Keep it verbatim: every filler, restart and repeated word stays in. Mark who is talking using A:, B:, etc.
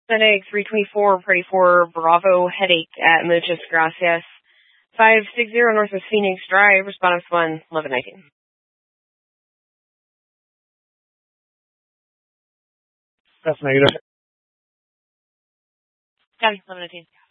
A: Fennec three twenty-four, party four, Bravo, headache at Muchas Gracias. five sixty Northwest Phoenix Drive, response one, eleven nineteen.
B: That's negative.
A: Copy, eleven nineteen.